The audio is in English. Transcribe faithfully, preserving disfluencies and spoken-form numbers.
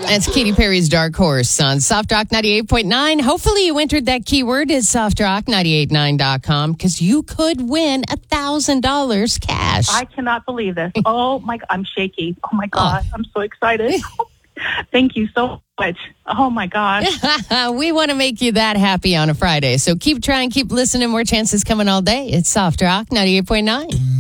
That's Katy Perry's Dark Horse on Soft Rock ninety-eight point nine. Hopefully you entered that keyword at soft rock nine eight nine dot com because you could win one thousand dollars cash. I cannot believe this. Oh, my, I'm shaky. Oh, my God. Oh. I'm so excited. Thank you so much. Oh, my God. We want to make you that happy on a Friday. So keep trying, keep listening. More chances coming all day. It's Soft Rock ninety-eight point nine.